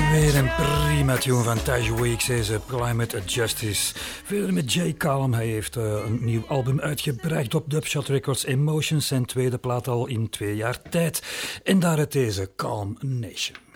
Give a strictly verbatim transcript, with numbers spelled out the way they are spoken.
Weer een prima tune van Taj Weeks, deze Climate Justice. Verder met Jay Calm. Hij heeft uh, een nieuw album uitgebracht op Dubshot Records, Emotions. Zijn tweede plaat al in twee jaar tijd. En daar het deze Calm Nation.